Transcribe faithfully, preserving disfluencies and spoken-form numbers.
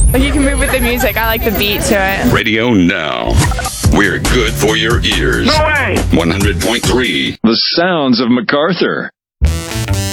Like you can move with the music. I like the beat to it. Radio Now. We're good for your ears. No way! one hundred point three. The sounds of MacArthur.